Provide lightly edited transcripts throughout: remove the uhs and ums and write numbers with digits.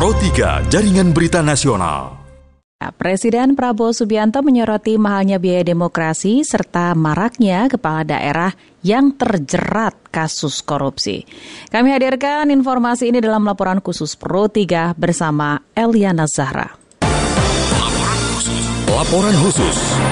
Pro 3 Jaringan Berita Nasional. Presiden Prabowo Subianto menyoroti mahalnya biaya demokrasi serta maraknya kepala daerah yang terjerat kasus korupsi. Kami hadirkan informasi ini dalam laporan khusus Pro 3 bersama Eliana Zahra. Laporan khusus.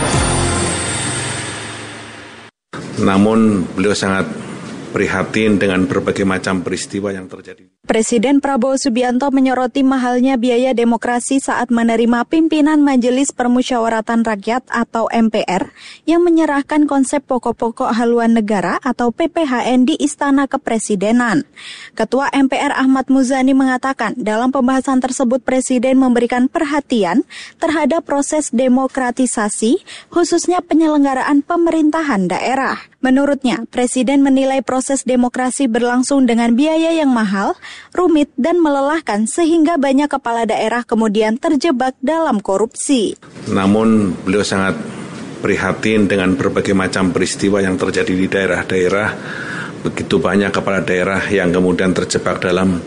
Namun beliau sangat prihatin dengan berbagai macam peristiwa yang terjadi. Presiden Prabowo Subianto menyoroti mahalnya biaya demokrasi saat menerima pimpinan Majelis Permusyawaratan Rakyat atau MPR yang menyerahkan konsep pokok-pokok haluan negara atau PPHN di Istana Kepresidenan. Ketua MPR Ahmad Muzani mengatakan dalam pembahasan tersebut Presiden memberikan perhatian terhadap proses demokratisasi, khususnya penyelenggaraan pemerintahan daerah. Menurutnya, Presiden menilai proses demokrasi berlangsung dengan biaya yang mahal, rumit dan melelahkan sehingga banyak kepala daerah kemudian terjebak dalam korupsi. Namun beliau sangat prihatin dengan berbagai macam peristiwa yang terjadi di daerah-daerah. Begitu banyak kepala daerah yang kemudian terjebak dalam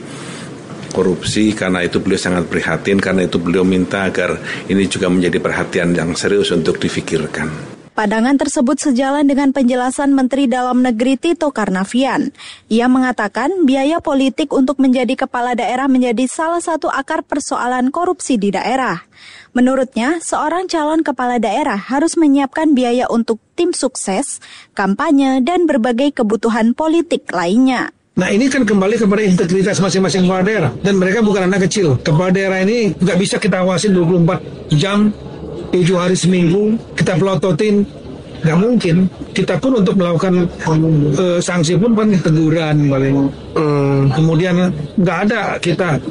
korupsi. Karena itu beliau sangat prihatin, karena itu beliau minta agar ini juga menjadi perhatian yang serius untuk difikirkan. Pandangan tersebut sejalan dengan penjelasan Menteri Dalam Negeri Tito Karnavian. Ia mengatakan biaya politik untuk menjadi kepala daerah menjadi salah satu akar persoalan korupsi di daerah. Menurutnya, seorang calon kepala daerah harus menyiapkan biaya untuk tim sukses, kampanye, dan berbagai kebutuhan politik lainnya. Nah ini kan kembali kepada integritas masing-masing kepala daerah. Dan mereka bukan anak kecil. Kepala daerah ini nggak bisa kita awasin 24 jam, 7 hari seminggu, kita pelototin, nggak mungkin. Kita pun untuk melakukan sanksi pun teguran paling. Kemudian nggak ada, kita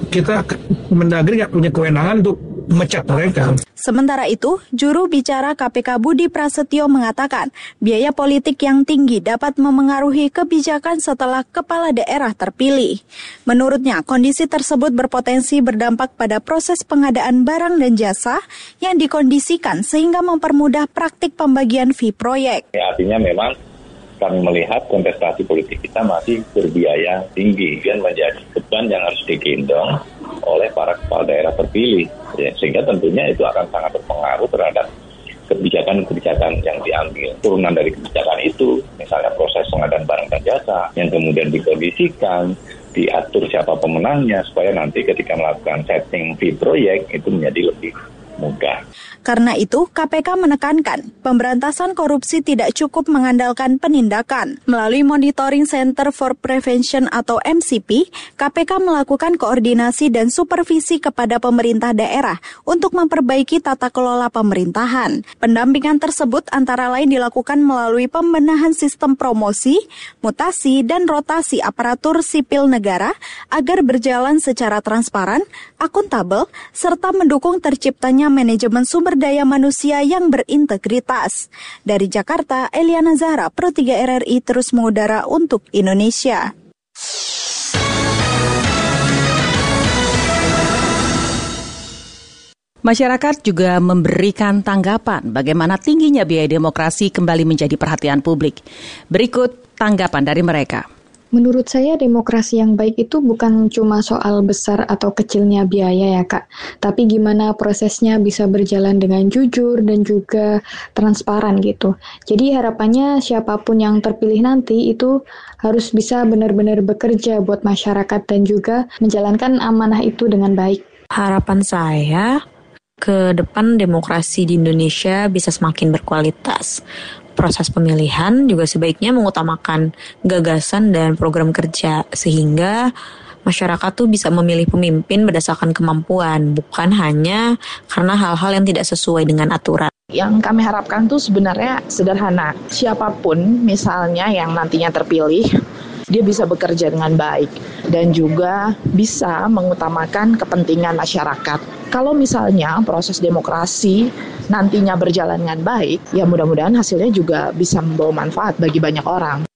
Mendagri nggak punya kewenangan untuk mecat mereka. Sementara itu, juru bicara KPK Budi Prasetyo mengatakan biaya politik yang tinggi dapat memengaruhi kebijakan setelah kepala daerah terpilih. Menurutnya, kondisi tersebut berpotensi berdampak pada proses pengadaan barang dan jasa yang dikondisikan sehingga mempermudah praktik pembagian fee proyek. Artinya memang kami melihat kontestasi politik kita masih berbiaya tinggi dan menjadi beban yang harus digendong oleh para kepala daerah terpilih, ya, sehingga tentunya itu akan sangat berpengaruh terhadap kebijakan-kebijakan yang diambil. Turunan dari kebijakan itu, misalnya proses pengadaan barang dan jasa, yang kemudian dikondisikan, diatur siapa pemenangnya, supaya nanti ketika melakukan setting fee proyek itu menjadi lebih mudah. Karena itu, KPK menekankan pemberantasan korupsi tidak cukup mengandalkan penindakan. Melalui Monitoring Center for Prevention atau MCP, KPK melakukan koordinasi dan supervisi kepada pemerintah daerah untuk memperbaiki tata kelola pemerintahan. Pendampingan tersebut antara lain dilakukan melalui pembenahan sistem promosi, mutasi, dan rotasi aparatur sipil negara agar berjalan secara transparan, akuntabel, serta mendukung terciptanya manajemen sumber daya manusia yang berintegritas. Dari Jakarta, Eliana Zahra, Pro 3 RRI terus mengudara untuk Indonesia. Masyarakat juga memberikan tanggapan bagaimana tingginya biaya demokrasi kembali menjadi perhatian publik. Berikut tanggapan dari mereka. Menurut saya demokrasi yang baik itu bukan cuma soal besar atau kecilnya biaya ya Kak, tapi gimana prosesnya bisa berjalan dengan jujur dan juga transparan gitu. Jadi harapannya siapapun yang terpilih nanti itu harus bisa benar-benar bekerja buat masyarakat dan juga menjalankan amanah itu dengan baik. Harapan saya ke depan demokrasi di Indonesia bisa semakin berkualitas. Proses pemilihan juga sebaiknya mengutamakan gagasan dan program kerja sehingga masyarakat tuh bisa memilih pemimpin berdasarkan kemampuan, bukan hanya karena hal-hal yang tidak sesuai dengan aturan. Yang kami harapkan tuh sebenarnya sederhana. Siapapun misalnya yang nantinya terpilih, dia bisa bekerja dengan baik dan juga bisa mengutamakan kepentingan masyarakat. Kalau misalnya proses demokrasi nantinya berjalan dengan baik, ya mudah-mudahan hasilnya juga bisa membawa manfaat bagi banyak orang.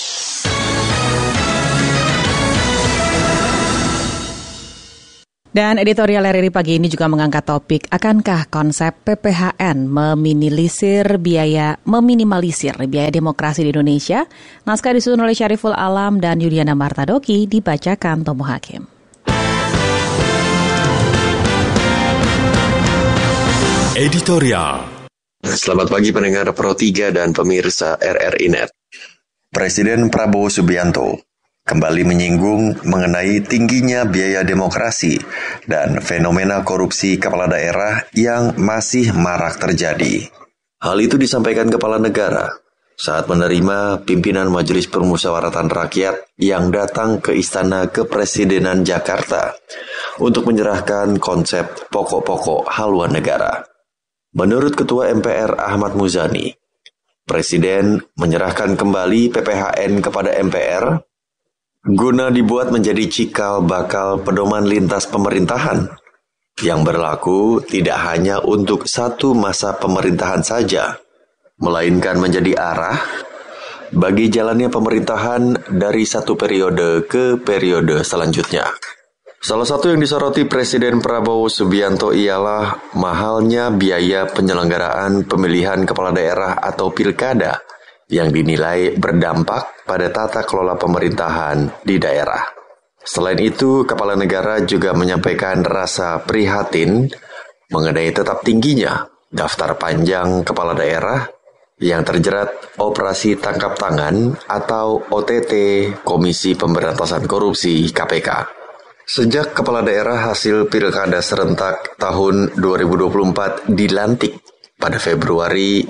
Dan editorial RRI pagi ini juga mengangkat topik, akankah konsep PPHN meminimalisir biaya demokrasi di Indonesia? Naskah disusun oleh Syariful Alam dan Yuliana Martadoki, dibacakan Tomo Hakim. Editorial. Selamat pagi pendengar Pro 3 dan pemirsa RRI Net. Presiden Prabowo Subianto kembali menyinggung mengenai tingginya biaya demokrasi dan fenomena korupsi kepala daerah yang masih marak terjadi. Hal itu disampaikan kepala negara saat menerima pimpinan Majelis Permusyawaratan Rakyat yang datang ke Istana Kepresidenan Jakarta untuk menyerahkan konsep pokok-pokok haluan negara. Menurut Ketua MPR Ahmad Muzani, Presiden menyerahkan kembali PPHN kepada MPR guna dibuat menjadi cikal bakal pedoman lintas pemerintahan yang berlaku tidak hanya untuk satu masa pemerintahan saja, melainkan menjadi arah bagi jalannya pemerintahan dari satu periode ke periode selanjutnya. Salah satu yang disoroti Presiden Prabowo Subianto ialah mahalnya biaya penyelenggaraan pemilihan kepala daerah atau pilkada yang dinilai berdampak pada tata kelola pemerintahan di daerah. Selain itu, kepala negara juga menyampaikan rasa prihatin mengenai tetap tingginya daftar panjang kepala daerah yang terjerat operasi tangkap tangan atau OTT Komisi Pemberantasan Korupsi KPK. Sejak kepala daerah hasil pilkada serentak tahun 2024 dilantik pada Februari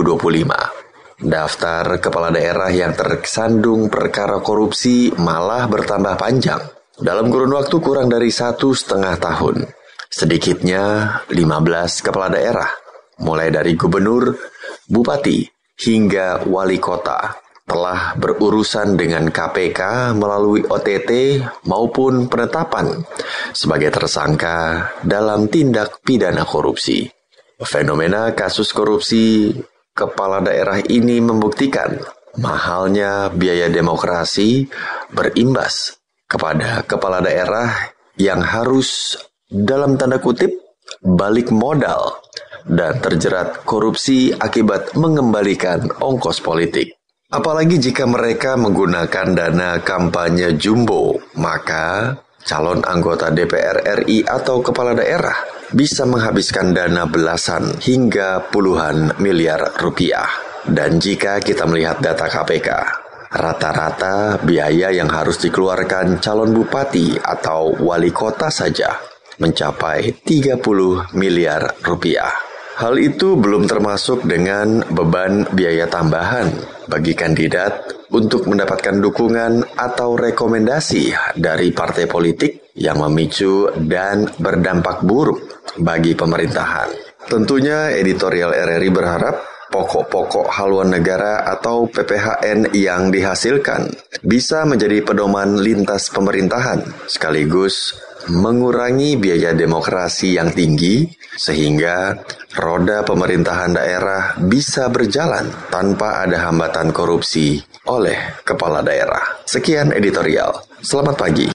2025, daftar kepala daerah yang tersandung perkara korupsi malah bertambah panjang. Dalam kurun waktu kurang dari 1,5 tahun, sedikitnya 15 kepala daerah, mulai dari gubernur, bupati, hingga wali kota, telah berurusan dengan KPK melalui OTT maupun penetapan sebagai tersangka dalam tindak pidana korupsi. Fenomena kasus korupsi kepala daerah ini membuktikan mahalnya biaya demokrasi berimbas kepada kepala daerah yang harus dalam tanda kutip balik modal dan terjerat korupsi akibat mengembalikan ongkos politik. Apalagi jika mereka menggunakan dana kampanye jumbo, maka calon anggota DPR RI atau kepala daerah bisa menghabiskan dana belasan hingga puluhan miliar rupiah. Dan jika kita melihat data KPK, rata-rata biaya yang harus dikeluarkan calon bupati atau wali kota saja mencapai 30 miliar rupiah. Hal itu belum termasuk dengan beban biaya tambahan bagi kandidat untuk mendapatkan dukungan atau rekomendasi dari partai politik yang memicu dan berdampak buruk bagi pemerintahan. Tentunya editorial RRI berharap pokok-pokok haluan negara atau PPHN yang dihasilkan bisa menjadi pedoman lintas pemerintahan sekaligus mengurangi biaya demokrasi yang tinggi sehingga roda pemerintahan daerah bisa berjalan tanpa ada hambatan korupsi oleh kepala daerah. Sekian editorial. Selamat pagi.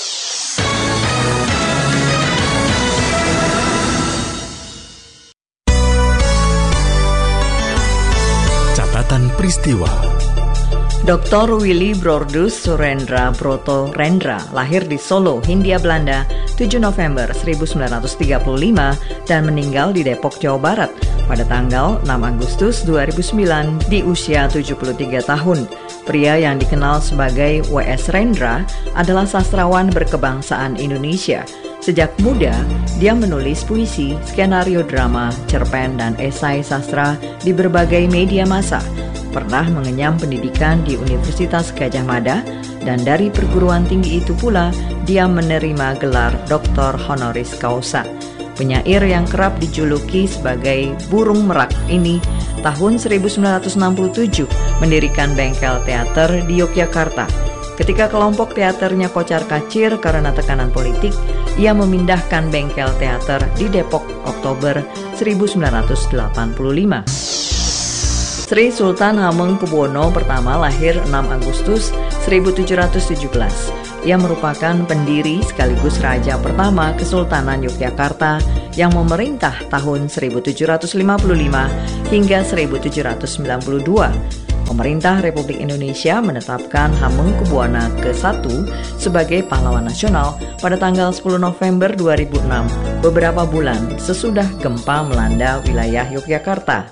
Catatan peristiwa. Dr. Willy Brodus Surendra Broto Rendra lahir di Solo, Hindia Belanda 7 November 1935 dan meninggal di Depok, Jawa Barat pada tanggal 6 Agustus 2009 di usia 73 tahun. Pria yang dikenal sebagai W.S. Rendra adalah sastrawan berkebangsaan Indonesia. Sejak muda, dia menulis puisi, skenario drama, cerpen, dan esai sastra di berbagai media massa. Pernah mengenyam pendidikan di Universitas Gadjah Mada, dan dari perguruan tinggi itu pula dia menerima gelar Doktor Honoris Causa. Penyair yang kerap dijuluki sebagai burung merak ini tahun 1967 mendirikan bengkel teater di Yogyakarta. Ketika kelompok teaternya kocar-kacir karena tekanan politik, ia memindahkan bengkel teater di Depok Oktober 1985. Sri Sultan Hamengkubuwono I lahir 6 Agustus 1717. Ia merupakan pendiri sekaligus raja pertama Kesultanan Yogyakarta yang memerintah tahun 1755 hingga 1792. Pemerintah Republik Indonesia menetapkan Hamengkubuwana ke-1 sebagai pahlawan nasional pada tanggal 10 November 2006, beberapa bulan sesudah gempa melanda wilayah Yogyakarta.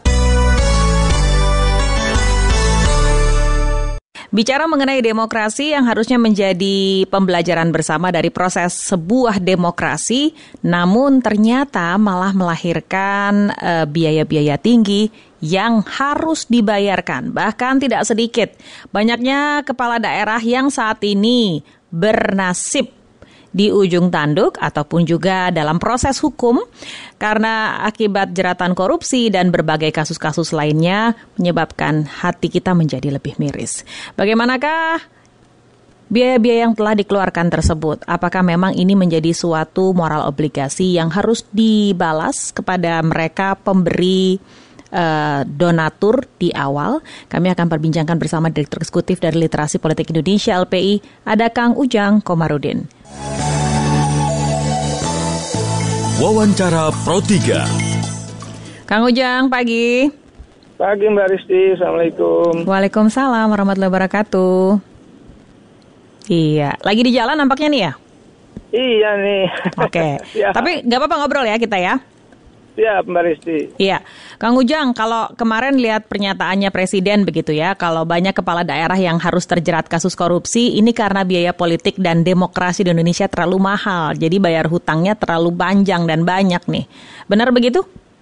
Bicara mengenai demokrasi yang harusnya menjadi pembelajaran bersama dari proses sebuah demokrasi, namun ternyata malah melahirkan biaya-biaya tinggi yang harus dibayarkan. Bahkan tidak sedikit, banyaknya kepala daerah yang saat ini bernasib di ujung tanduk ataupun juga dalam proses hukum karena akibat jeratan korupsi dan berbagai kasus-kasus lainnya menyebabkan hati kita menjadi lebih miris. Bagaimanakah biaya-biaya yang telah dikeluarkan tersebut? Apakah memang ini menjadi suatu moral obligasi yang harus dibalas kepada mereka pemberi donatur di awal? Kami akan perbincangkan bersama Direktur Eksekutif dari Literasi Politik Indonesia LPI, ada Kang Ujang Komarudin. Wawancara Pro 3. Kang Ujang, pagi. Pagi Mbak Risti, Assalamualaikum. Waalaikumsalam warahmatullahi wabarakatuh. Iya, lagi di jalan nampaknya nih ya? Iya nih. Oke, tapi nggak apa-apa ngobrol ya kita ya? Siap Mbak Risti. Iya, Kang Ujang, kalau kemarin lihat pernyataannya Presiden begitu ya, kalau banyak kepala daerah yang harus terjerat kasus korupsi, ini karena biaya politik dan demokrasi di Indonesia terlalu mahal, jadi bayar hutangnya terlalu panjang dan banyak nih. Benar begitu?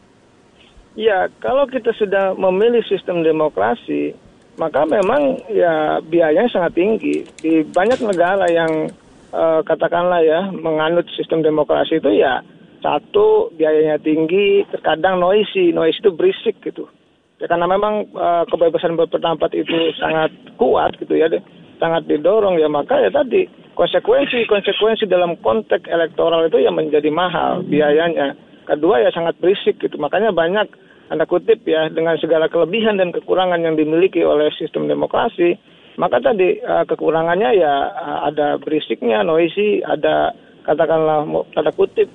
Ya, kalau kita sudah memilih sistem demokrasi, maka memang ya biayanya sangat tinggi. Di banyak negara yang katakanlah ya menganut sistem demokrasi itu ya, satu, biayanya tinggi, terkadang noisy itu berisik gitu. Ya, karena memang kebebasan berpendapat itu sangat kuat gitu ya, sangat didorong ya, maka ya tadi konsekuensi dalam konteks elektoral itu yang menjadi mahal biayanya. Kedua ya sangat berisik gitu, makanya banyak tanda kutip ya dengan segala kelebihan dan kekurangan yang dimiliki oleh sistem demokrasi, maka tadi kekurangannya ya ada berisiknya, noisy, ada katakanlah tanda kutip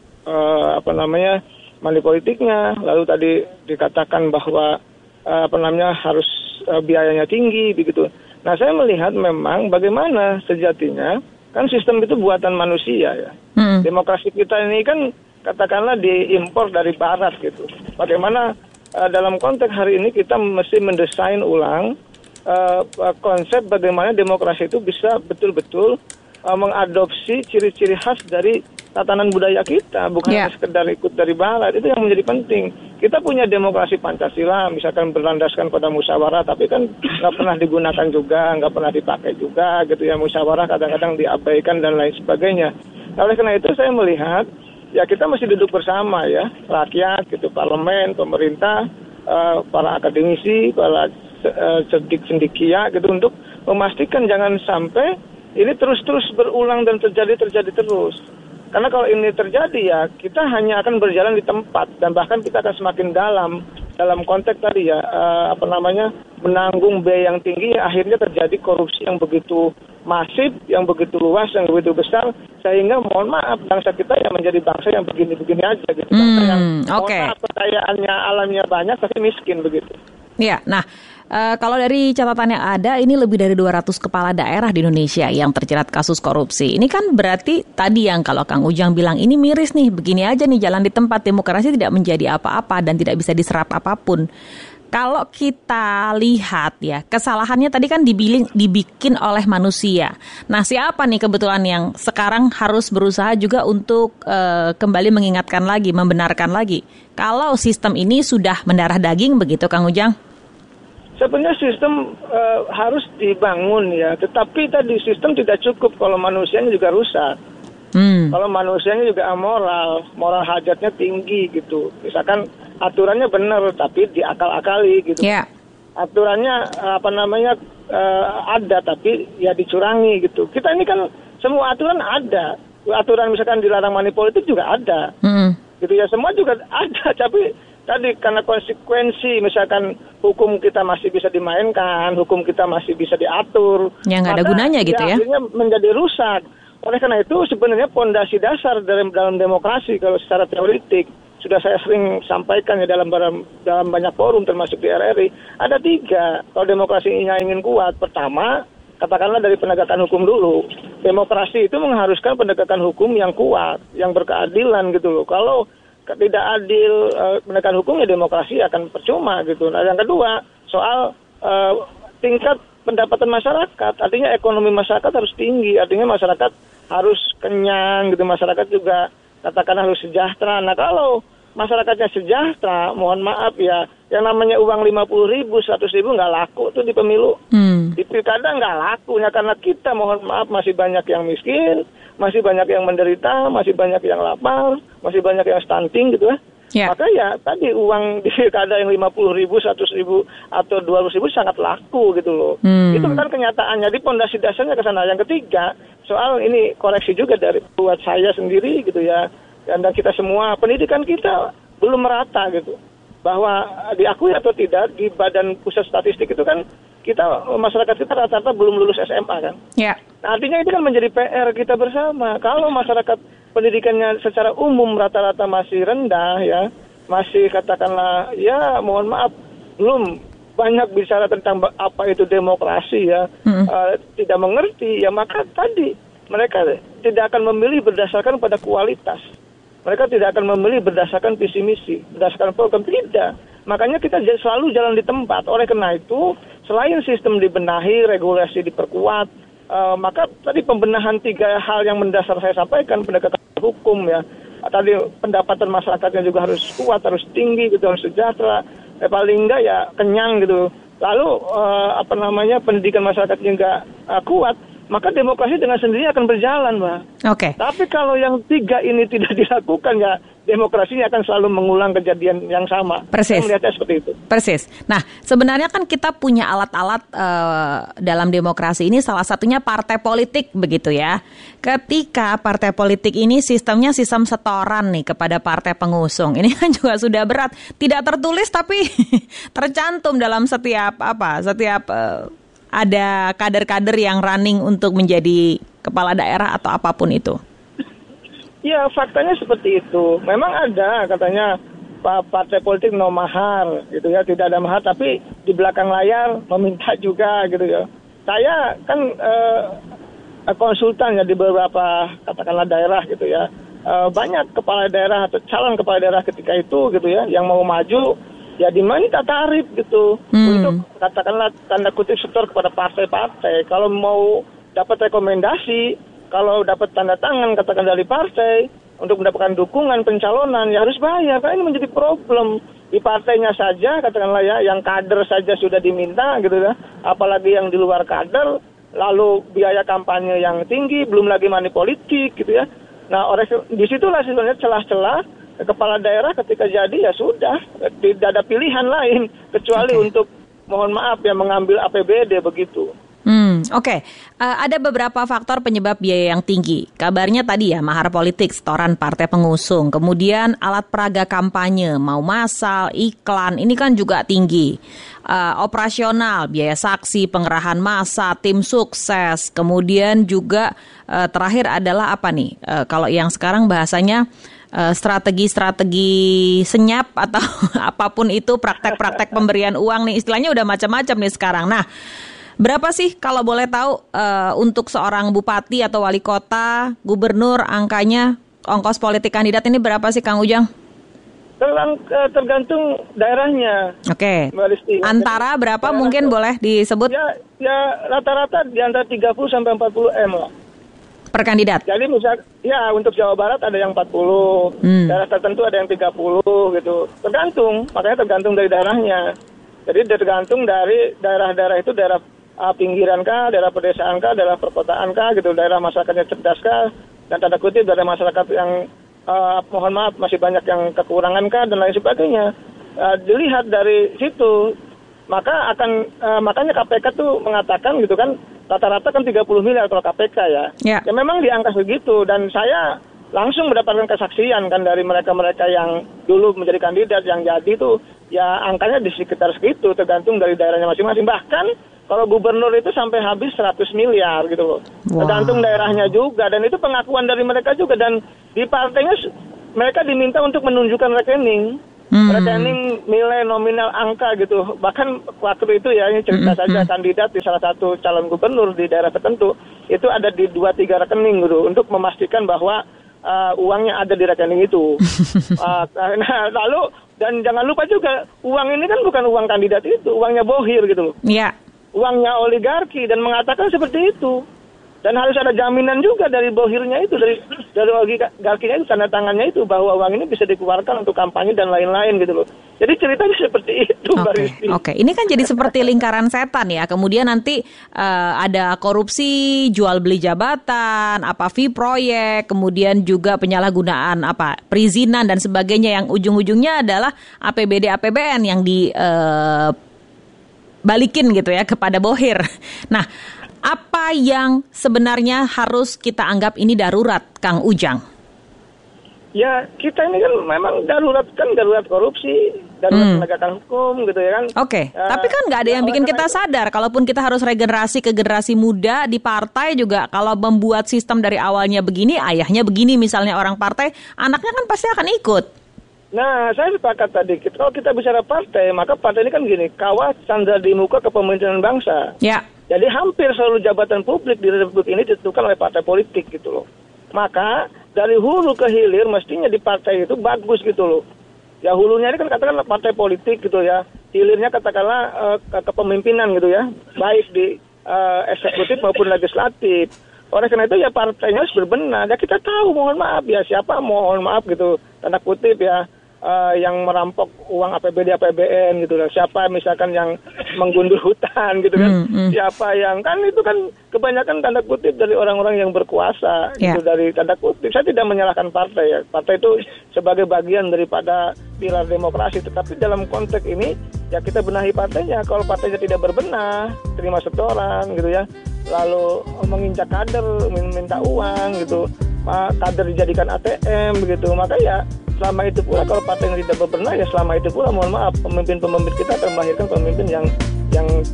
money politiknya, lalu tadi dikatakan bahwa harus biayanya tinggi begitu. Nah, saya melihat memang bagaimana sejatinya kan sistem itu buatan manusia ya. Demokrasi kita ini kan katakanlah diimpor dari barat gitu. Bagaimana dalam konteks hari ini kita mesti mendesain ulang konsep bagaimana demokrasi itu bisa betul-betul mengadopsi ciri-ciri khas dari tatanan budaya kita, bukan sekedar ikut dari barat. Itu yang menjadi penting. Kita punya demokrasi Pancasila, misalkan berlandaskan pada musyawarah, tapi kan nggak pernah digunakan juga, nggak pernah dipakai juga, gitu ya. Musyawarah kadang-kadang diabaikan dan lain sebagainya. Nah, oleh karena itu saya melihat, ya kita mesti duduk bersama ya, rakyat, gitu, parlemen, pemerintah, para akademisi, para cendekia, gitu, untuk memastikan jangan sampai ini terus-terus berulang dan terjadi terus. Karena kalau ini terjadi ya kita hanya akan berjalan di tempat dan bahkan kita akan semakin dalam konteks tadi ya menanggung biaya yang tinggi, akhirnya terjadi korupsi yang begitu masif, yang begitu luas, yang begitu besar, sehingga mohon maaf bangsa kita ya menjadi bangsa yang begini-begini aja gitu. Bangsa yang mohon maaf kekayaannya alamnya banyak tapi miskin begitu. Ya, nah kalau dari catatan yang ada, ini lebih dari 200 kepala daerah di Indonesia yang terjerat kasus korupsi. Ini kan berarti tadi yang kalau Kang Ujang bilang ini miris nih, begini aja nih jalan di tempat, demokrasi tidak menjadi apa-apa dan tidak bisa diserap apapun. Kalau kita lihat ya, kesalahannya tadi kan dibikin oleh manusia. Nah, siapa nih kebetulan yang sekarang harus berusaha juga untuk kembali mengingatkan lagi, membenarkan lagi. Kalau sistem ini sudah mendarah daging begitu, Kang Ujang? Sebenarnya sistem harus dibangun ya, tetapi tadi sistem tidak cukup kalau manusianya juga rusak. Kalau manusianya juga amoral, moral hajatnya tinggi gitu. Misalkan aturannya benar tapi diakal-akali gitu. Yeah. Aturannya ada tapi ya dicurangi gitu. Kita ini kan semua aturan ada. Aturan misalkan dilarang money politik juga ada. Gitu ya, semua juga ada, tapi tadi karena konsekuensi misalkan hukum kita masih bisa dimainkan, hukum kita masih bisa diatur, yang nggak ada gunanya gitu ya, akhirnya menjadi rusak. Oleh karena itu sebenarnya pondasi dasar dalam demokrasi kalau secara teoretik sudah saya sering sampaikan ya dalam banyak forum termasuk di RRI, ada 3. Kalau demokrasinya ingin kuat, pertama, katakanlah dari penegakan hukum dulu. Demokrasi itu mengharuskan penegakan hukum yang kuat, yang berkeadilan gitu loh. Kalau tidak adil penegakan hukum, ya demokrasi akan percuma gitu. Nah, yang kedua, soal tingkat pendapatan masyarakat, artinya ekonomi masyarakat harus tinggi, artinya masyarakat harus kenyang gitu, masyarakat juga katakanlah harus sejahtera. Nah, kalau masyarakatnya sejahtera, mohon maaf ya, yang namanya uang 50.000, 100.000 nggak laku tuh di pemilu. Di pilkada nggak laku, ya karena kita mohon maaf masih banyak yang miskin, masih banyak yang menderita, masih banyak yang lapar, masih banyak yang stunting gitu ya. Maka ya tadi uang di pilkada yang 50.000, 100.000 atau 200.000 sangat laku gitu loh. Itu kan kenyataannya. Di pondasi dasarnya ke sana. Yang ketiga, soal ini koreksi juga dari buat saya sendiri gitu ya. Dan kita semua, pendidikan kita belum merata gitu. Bahwa diakui atau tidak di Badan Pusat Statistik itu kan kita, masyarakat kita rata-rata belum lulus SMA kan. Nah, artinya itu kan menjadi PR kita bersama. Kalau masyarakat pendidikannya secara umum rata-rata masih rendah ya, masih katakanlah ya mohon maaf belum banyak bicara tentang apa itu demokrasi ya, tidak mengerti ya, maka tadi mereka tidak akan memilih berdasarkan pada kualitas. Mereka tidak akan memilih berdasarkan visi misi, berdasarkan program, tidak. Makanya kita selalu jalan di tempat. Oleh karena itu, selain sistem dibenahi, regulasi diperkuat, maka tadi pembenahan 3 hal yang mendasar saya sampaikan, penegakan hukum ya, tadi pendapatan masyarakatnya juga harus kuat, harus tinggi gitu, harus sejahtera, paling enggak ya kenyang gitu. Lalu pendidikan masyarakatnya juga kuat, maka demokrasi dengan sendirinya akan berjalan, Mbak. Tapi kalau yang 3 ini tidak dilakukan, ya demokrasinya akan selalu mengulang kejadian yang sama. Persis. Saya melihatnya seperti itu. Persis. Nah, sebenarnya kan kita punya alat-alat dalam demokrasi ini, salah satunya partai politik begitu ya. Ketika partai politik ini sistemnya sistem setoran nih kepada partai pengusung, ini kan juga sudah berat. Tidak tertulis tapi tercantum dalam setiap ada kader-kader yang running untuk menjadi kepala daerah atau apapun itu. Ya, faktanya seperti itu. Memang ada katanya partai politik no mahar gitu ya, tidak ada mahar, tapi di belakang layar meminta juga gitu ya. Saya kan konsultan ya di beberapa katakanlah daerah gitu ya. Banyak kepala daerah atau calon kepala daerah ketika itu gitu ya yang mau maju, ya diminta tarif gitu untuk katakanlah tanda kutip setor kepada partai-partai. Kalau mau dapat rekomendasi, kalau dapat tanda tangan katakan dari partai untuk mendapatkan dukungan pencalonan, ya harus bayar. Karena ini menjadi problem di partainya saja katakanlah ya, yang kader saja sudah diminta gitu ya, apalagi yang di luar kader, lalu biaya kampanye yang tinggi, belum lagi money politik gitu ya. Nah, disitulah sebenarnya celah-celah kepala daerah ketika jadi ya sudah tidak ada pilihan lain kecuali untuk mohon maaf ya mengambil APBD begitu. Ada beberapa faktor penyebab biaya yang tinggi. Kabarnya tadi ya mahar politik, setoran partai pengusung, kemudian alat peraga kampanye, mau massal, iklan, ini kan juga tinggi. Operasional, biaya saksi, pengerahan massa, tim sukses, kemudian juga terakhir adalah apa nih? Kalau yang sekarang bahasanya strategi senyap atau apapun itu, praktek-praktek pemberian uang nih, istilahnya udah macam-macam nih sekarang. Nah, berapa sih kalau boleh tahu untuk seorang bupati atau wali kota, gubernur, angkanya, ongkos politik kandidat ini berapa sih Kang Ujang? Tergantung daerahnya. Antara berapa mungkin boleh disebut? Ya rata-rata di antara 30 sampai 40 M lah. Per kandidat? Jadi misal, ya untuk Jawa Barat ada yang 40, daerah tertentu ada yang 30 gitu. Makanya tergantung dari daerahnya. Jadi tergantung dari daerah-daerah itu, daerah pinggiran kah, daerah pedesaan kah, daerah perkotaan kah gitu, daerah masyarakatnya cerdas kah, dan tanda kutip daerah masyarakat yang mohon maaf masih banyak yang kekurangan kah, dan lain sebagainya. Dilihat dari situ, makanya KPK tuh mengatakan gitu kan, rata-rata kan 30 miliar kalau KPK ya. Ya memang di angka segitu, dan saya langsung mendapatkan kesaksian kan dari mereka-mereka yang dulu menjadi kandidat, yang jadi tuh ya angkanya di sekitar segitu, tergantung dari daerahnya masing-masing. Bahkan kalau gubernur itu sampai habis 100 miliar gitu loh. Tergantung daerahnya juga, dan itu pengakuan dari mereka juga, dan di partainya mereka diminta untuk menunjukkan rekening. Rekening nilai nominal angka gitu. Bahkan waktu itu ya, ini cerita saja, kandidat di salah satu calon gubernur di daerah tertentu itu ada di 2-3 rekening gitu untuk memastikan bahwa uangnya ada di rekening itu. Nah, lalu dan jangan lupa juga uang ini kan bukan uang kandidat itu, uangnya bohir gitu loh. Iya. Uangnya oligarki dan mengatakan seperti itu. Dan harus ada jaminan juga dari bohirnya itu, dari oligarkinya itu, tanda tangannya itu, bahwa uang ini bisa dikeluarkan untuk kampanye dan lain-lain gitu loh. Jadi ceritanya seperti itu, Mbak Rizky. Oke, ini kan jadi seperti lingkaran setan ya. Kemudian nanti ada korupsi, jual beli jabatan, fee proyek, kemudian juga penyalahgunaan perizinan dan sebagainya yang ujung-ujungnya adalah APBD APBN yang dibalikin gitu ya kepada bohir. Nah, apa yang sebenarnya harus kita anggap ini darurat, Kang Ujang? Ya, kita ini kan memang darurat korupsi, darurat penegakan hukum gitu ya kan. Oke, tapi kan nggak ada yang bikin kita sadar. Kalaupun kita harus regenerasi ke generasi muda di partai juga, kalau membuat sistem dari awalnya begini, ayahnya begini misalnya orang partai, anaknya kan pasti akan ikut. Nah, saya sepakat tadi, kalau kita bicara partai, maka partai ini kan gini, kawah candra di muka kepemimpinan bangsa. Ya. Jadi hampir seluruh jabatan publik di Republik ini ditentukan oleh partai politik gitu loh. Maka dari hulu ke hilir mestinya di partai itu bagus gitu loh. Ya hulunya ini kan katakanlah partai politik gitu ya. Hilirnya katakanlah kepemimpinan gitu ya. Baik di eksekutif maupun legislatif. Oleh karena itu ya partainya harus berbenah. Ya kita tahu mohon maaf ya siapa mohon maaf gitu. Tanda kutip ya. Yang merampok uang APBD APBN gitu loh. Siapa misalkan yang menggundul hutan gitu kan. Siapa yang kan itu kan kebanyakan tanda kutip dari orang-orang yang berkuasa gitu, dari tanda kutip. Saya tidak menyalahkan partai ya. Partai itu sebagai bagian daripada pilar demokrasi, tetapi dalam konteks ini ya kita benahi partainya. Kalau partainya tidak berbenah, terima setoran gitu ya. Lalu menginjak kader, minta uang gitu. Kader dijadikan ATM begitu. Maka ya selama itu pula kalau partai yang tidak berbenah ya selama itu pula mohon maaf pemimpin-pemimpin kita akan melahirkan pemimpin yang